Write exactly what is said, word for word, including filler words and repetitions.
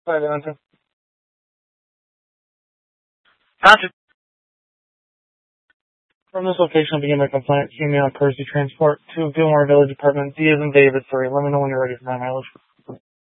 Hi, Devonta. Gotcha. From this location, I'll begin my complaint. See me on courtesy transport to Gilmore Village Apartment. D as in David, sorry. Let me know when you're ready for my mileage.